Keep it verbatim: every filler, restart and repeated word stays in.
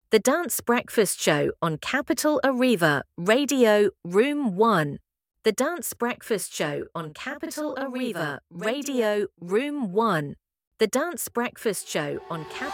The Dance Breakfast Show on Capital Arriva, Radio, Room one. The Dance Breakfast Show on Capital Arriva, Radio, Room one. The Dance Breakfast Show on Capital